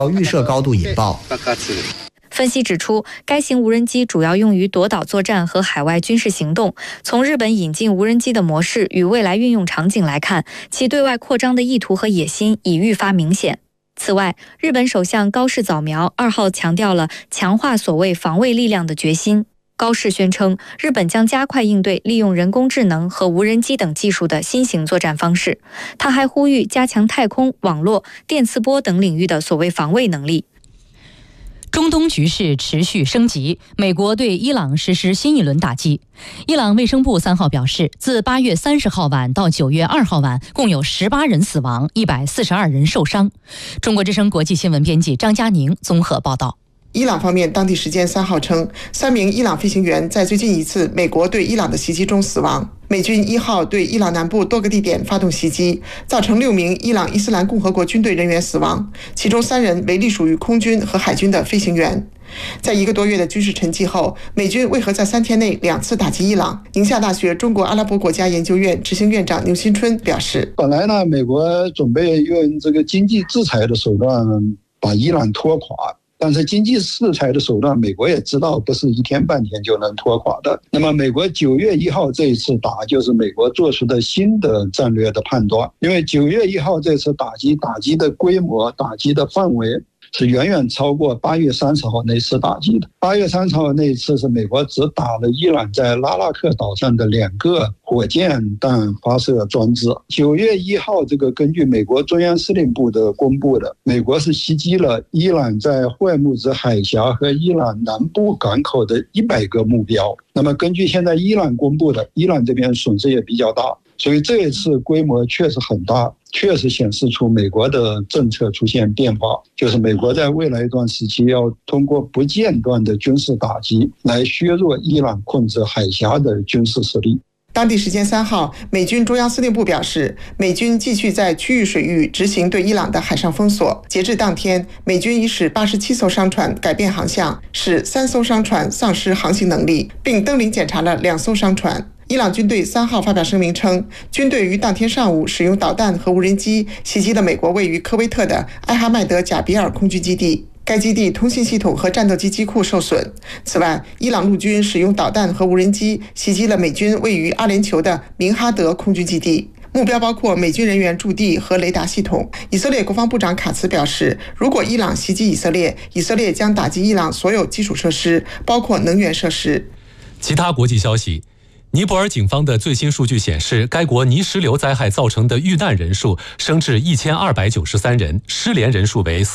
预设高度引爆。 分析指出，该型无人机主要用于夺岛作战和海外军事行动。从日本引进无人机的模式与未来运用场景来看，其对外扩张的意图和野心已愈发明显。此外，日本首相高市早苗2号强调了强化所谓防卫力量的决心。高市宣称，日本将加快应对利用人工智能和无人机等技术的新型作战方式。他还呼吁加强太空、网络、电磁波等领域的所谓防卫能力。 中东局势持续升级，美国对伊朗实施新一轮打击。伊朗卫生部3号表示，自8月30号晚到9月2号晚，共有18人死亡，142人受伤。中国之声国际新闻编辑张佳宁综合报道。 伊朗方面当地时间3号称，3名伊朗飞行员在最近一次美国对伊朗的袭击中死亡。美军1号对伊朗南部多个地点发动袭击，造成6名伊朗伊斯兰共和国军队人员死亡，其中3人为隶属于空军和海军的飞行员。在1个多月的军事沉寂后，美军为何在3天内2次打击伊朗？宁夏大学中国阿拉伯国家研究院执行院长牛新春表示， 本来呢，美国准备用这个经济制裁的手段把伊朗拖垮，但是经济制裁的手段，美国也知道不是一天半天就能拖垮的。那么美国9月1号这一次打，就是美国做出的新的战略的判断。因为9月1号这次打击的规模、打击的范围是远远超过8月30号那次打击的。8月30号那一次是美国只打了伊朗在拉拉克岛上的2个火箭弹发射装置。9月1号这个根据美国中央司令部的公布的，美国是袭击了伊朗在霍尔木兹海峡和伊朗南部港口的100个目标。那么根据现在伊朗公布的，伊朗这边损失也比较大，所以这一次规模确实很大，确实显示出美国的政策出现变化，就是美国在未来一段时期要通过不间断的军事打击来削弱伊朗控制海峡的军事实力。 当地时间3号，美军中央司令部表示，美军继续在区域水域执行对伊朗的海上封锁。截至当天，美军已使87艘商船改变航向，使3艘商船丧失航行能力，并登临检查了2艘商船。伊朗军队3号发表声明称，军队于当天上午使用导弹和无人机袭击了美国位于科威特的艾哈迈德贾比尔空军基地。该基地通信系统和战斗机机库受损。此外，伊朗陆军使用导弹和无人机袭击了美军位于阿联酋的明哈德空军基地，目标包括美军人员驻地和雷达系统。以色列国防部长卡茨表示，如果伊朗袭击以色列，以色列将打击伊朗所有基础设施，包括能源设施。 其他国际消息，尼泊尔警方的最新数据显示，该国泥石流灾害造成的遇难人数升至1293人，失联人数为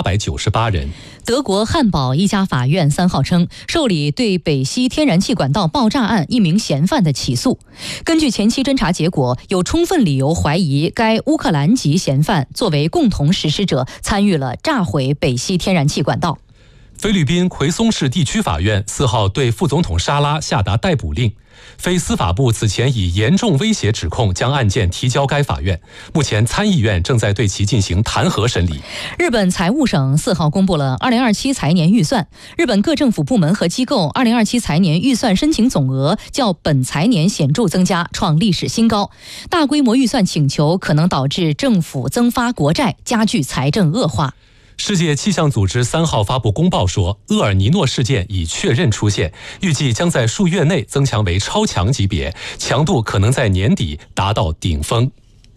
4898人。 德国汉堡一家法院3号称，受理对北溪天然气管道爆炸案1名嫌犯的起诉。根据前期侦查结果，有充分理由怀疑该乌克兰籍嫌犯作为共同实施者，参与了炸毁北溪天然气管道。 菲律宾奎松市地区法院4号对副总统沙拉下达逮捕令。非司法部此前以严重威胁指控将案件提交该法院，目前参议院正在对其进行弹劾审理。 日本财务省4号公布了2027财年预算，日本各政府部门和机构2027财年预算申请总额较本财年显著增加，创历史新高。大规模预算请求可能导致政府增发国债，加剧财政恶化。 世界气象组织3号发布公报说，厄尔尼诺事件已确认出现，预计将在数月内增强为超强级别，强度可能在年底达到顶峰。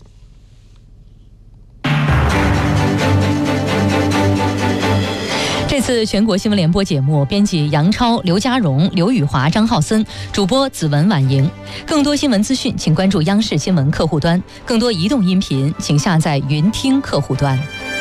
这次全国新闻联播节目，编辑杨超、刘家荣、刘宇华、张浩森，主播子文、婉莹。更多新闻资讯，请关注央视新闻客户端；更多移动音频，请下载云听客户端。